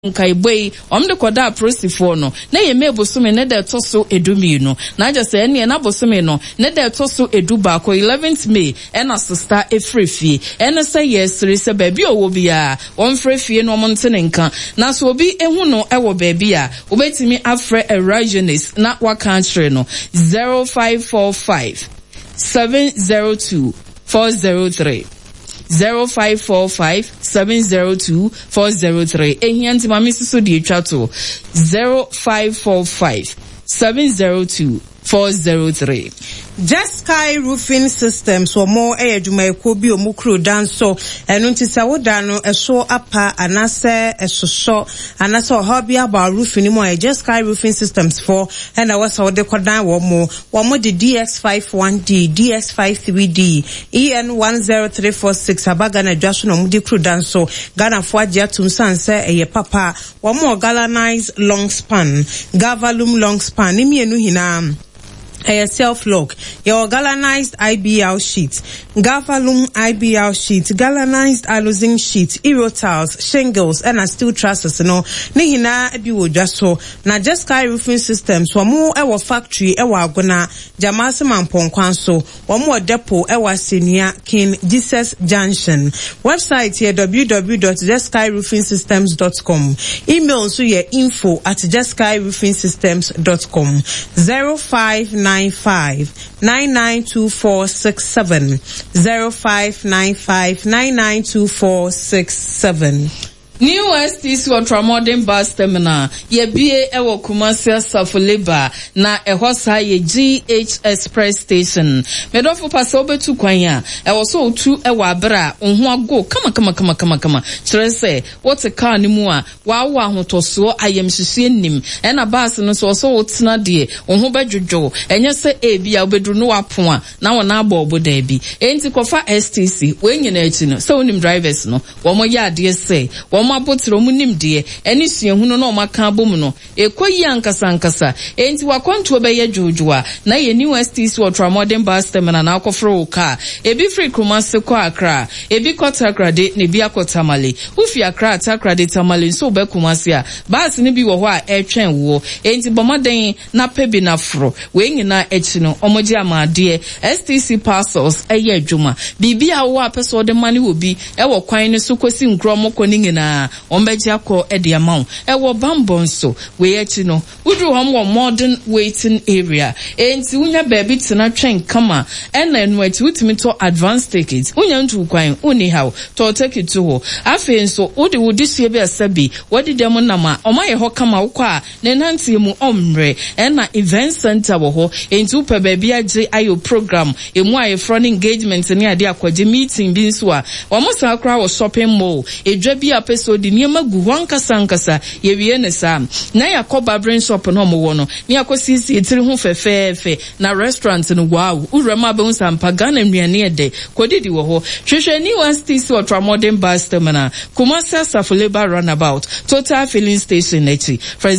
nkaibwe omde koda prosifo no na ye mebosome ne de toso edumi no na just ene na bosome no ne de toso eduba ko 11th May ena sister efrefie ene say yes se baby owo bia won frefie no montene nka na so obi ehu no ewo baby a obetimi afre eragenes na waka kire no 0545 702 403 0545 702 403 ehianti mami susu di etwato 0545 702 403. Just Sky Roofing Systems or more ejuma ekobi omukro danso enunti sawoda no eso apa anase esoso anase hobby about roofing mo Just Sky Roofing Systems for and was how de kodan wo mo the DX51D DX53D EN10346 abaga na dwaso no mudi kro danso Ghana fo agya tumsan se eye papa wo mo galvanized long span Gavalum long span ni mienu hina a self-lock, your galvanized IBL sheet, Gavalum IBL sheet, galvanized aluzinc sheet, Erotiles, shingles, and a steel trusses, no, Nihina, Ebiwo Jaso, na Just Sky Roofing Systems, one more our factory, our gonna, Jamasaman Ponkwanso, one more depot, our senior, King Jesus Junction. Website here, www.justskyroofingsystems.com. Email so your info@justskyroofingsystems.com. 0595-992467 0595-992467. New STC Ultramodern Bus Terminal, ye BA ewo Kumasi Safuleba, na ehosa ye GH Express Station. Medofo pasobe tu kwanya, ewo so tu ewa bra, unhuwa go, kama. Chrese, what a car ni mua, wa hotoso, ayem shishie nim, ena bus no so otina die, unhube jojo, enye se bia ubedru no wapua, na wana bobo debi. Enti kofa STC, wenye na echino, so unim drivers no, wamo ya DSA, wamo mapotro munim de eni suehunu no maka bom no ekoyi ankasa enti wakonto be ye dwodwoa na ye new STC Ultramodern Bus Terminal na akofro ka ebi free Kumasi ko Accra ebi kota Accra de ne bi akota Mali ufi Accra Accra de Tamale so be Kumasi a bus ne bi wo ho a etwen wo enti bomaden na pebi na fro we nyina echi no omoji amade STC parcels eye adwuma bibia wo apeso de mane obi e wo kwan ne so kosi nkromoko ni nyina ombeji akọ edi amount ewo bambon so we echi no udru hom wo modern waiting area enti unya baby tena twen kama ena enu eti utimi to advance ticket unya ntu kwan uni how to take it to ho afi nso udi sie be asabi wadi dem na ma omaye ho kama ukọ a ne nanti mu omre ena event center wo ho enti upe baby age ayo program emu aye front engagement ni ade akwaje meeting bi nso a omo sa akra wo shopping mall edwa bi apeso di niema gu wankasa ye wie ne sa na yakoba brain shop no mo wo no ni akosisi etiri hu fefefe na restaurant no wow urama be unsa mpagana nnuane ede kodidi wo ho hwehwe ni STC Ultramodern Bus Terminal Kumasi Safuleba roundabout Total Filling Station echi for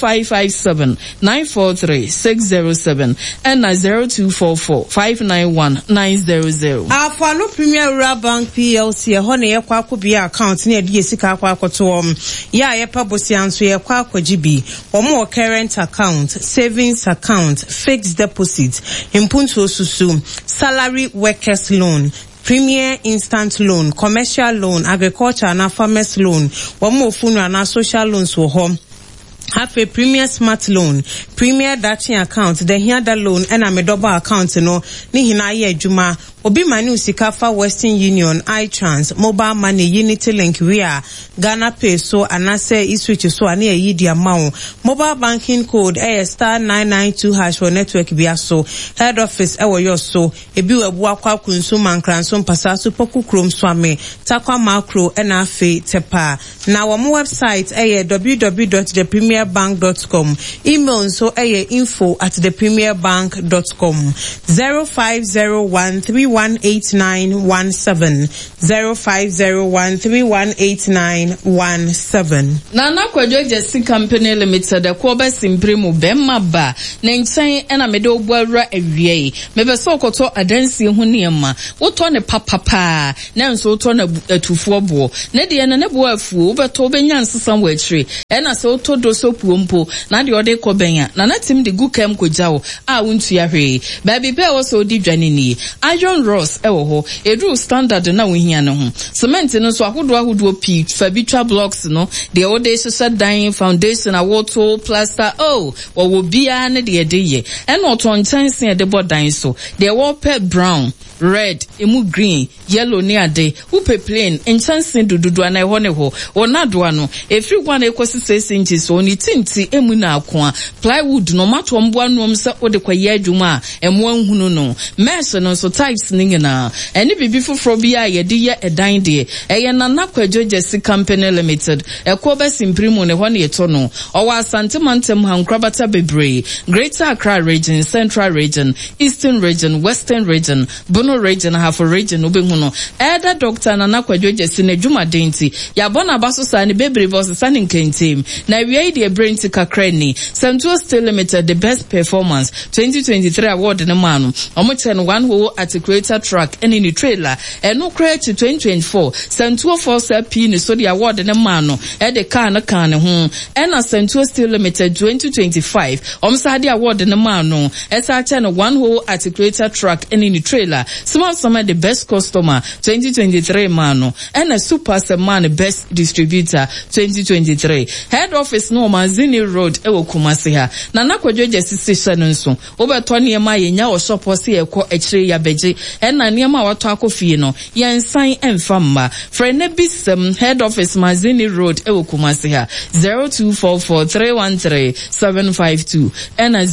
0557 943 607 and 0244 591 900. Afano Premier Rural Bank PLC ho ne yakwa akobia account ne edi esika akwakoto ya yepa bosianso yakwa akwajibi omo current account, savings account, fixed deposit, impunto susu, salary workers loan, Premier Instant Loan, Commercial Loan, Agriculture and Farmers Loan, omo funu and social loans wo home. Have a Premier Smart Loan, Premier Dachshund account, the Hiada loan, and a Medoba account, no, ni hinaye juma, obi manu sikafa Western Union, iTrans, Mobile Money, Unity Link, Ria, Ghana Pay, so anase iswitch so ane yidi amount. Mobile banking code, star 992# for network biaso, head office, ewo yoso, ebi webuwa kwa kunsuman kranson pasasu poku krom swame, takwa macro, enafe, tepa. Na wamu website, www.thepremierbank.com. Email so info@thepremierbank.com. 050131 318917 0501318917. Nana Kwadwo Jesse Company Limited Akoba Simpremu Bemma ba na nkyɛn ɛna mede obwara awie mebe so koto adansi ho niema wotɔ ne papapa na nso wotɔ na atufuo bo ne de ne bo afuo wobeto benya nsesam wa akire ɛna se wotɔ do so puompo na de ode kɔ benya na natim de gukem kogyawo a wontua hwe baabi pe wo so di dwane ni Iron Ross ɛwɔ ho edu standard na wohia ne ho cement no so ahodo pi fabitwa blocks no de ode hyehyɛ dan foundation awoto plaster wo bia ne de ye ɛna ɔtɔ nkyɛnse de bɔ dan so de wo pe brown red emu green yellow ne ade wo pe plain nkyɛnse dududu ana ɛhɔ ne ho onadoa no efiri gwa na ekosi 6 inches so ni tinti emu na akoa plywood no mato mbo anom se ode kwaye adwuma a emu anhunu no mesh no so types ne nyina ɛne bibi foforo bia ye de ye ɛdan de ɛyɛ Nana Kwadwo Jesse Company Limited ɛkɔba simpremu ne hɔ ne yeto no ɔwɔ Asante Mantem Hankrabata bebre Greater Accra region, Central region, Eastern region, Western region, Bono region, Hafo region obehu no ɛda Dr. Nana Kwadwo Jesse ne dwuma denti ya bona baso sa ne bebre boss sa ne nkentem na wiei de brenti kakra ni Central Steel Limited the best performance 2023 award ne manu omo chen one whole articulator truck ene ni trailer eno kra to 2024 Central Force P ni so the award ne manu e de car ne ho ena Central Steel Limited 2025 omsa the award ne manu esa chen one whole articulator truck ene ni trailer small summer the best customer 2023 manu ena super man best distributor 2023 head office no Manzini Road ewo Kumasi ha Nana Kwadwo Jesse station nso obeto niema yenya o shop o se ekọ ekire ya beje ena niema wato akofie no yensan emfamma frene bisem head office Manzini Road ewo Kumasi ha 0244313752 ena